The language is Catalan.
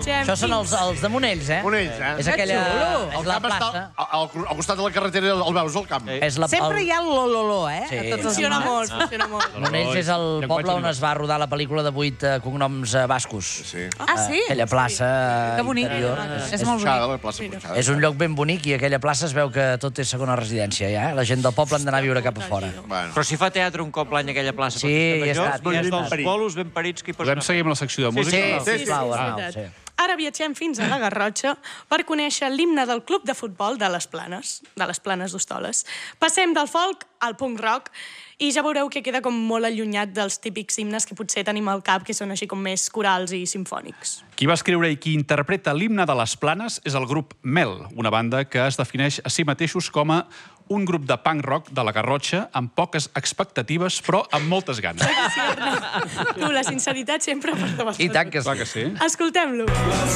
viatgem Això són els de Monells, eh? Monells, eh? És aquella... És la plaça. Al costat de la carretera el veus, al camp. Sempre hi ha l'ololó, eh? Sí. Funciona molt, funciona molt. Monells és el poble on es va rodar la pel·lícula de 8 cognoms bascos. Sí. Ah, sí? Aquella plaça Que bonic. interior. És molt bonic. Porxada, la plaça Porxada. És un lloc ben bonic i aquella plaça es veu que tot és segona residència, ja. La gent del poble han d'anar a viure cap a fora. Bueno. Però si fa teatre un cop l'any aquella plaça... Sí, hi he estat. I és dels bolos ben parits que hi pots Podem seguir amb la secció de música? Sí, sisplau, és Arnau, veritat. sí. Ara viatgem fins a la Garrotxa per conèixer l'himne del club de futbol de les Planes d'Hostoles. Passem del folk al punk rock i ja veureu que queda com molt allunyat dels típics himnes que potser tenim al cap, que són així com més corals i simfònics. Qui va escriure i qui interpreta l'himne de les Planes és el grup Mel, una banda que es defineix a si mateixos com a un grup de punk rock de la Garrotxa amb poques expectatives, però amb moltes ganes. Sí, Arnau. Tu, la sinceritat sempre per davant. I tant que sí. Clar que sí. Escoltem-lo.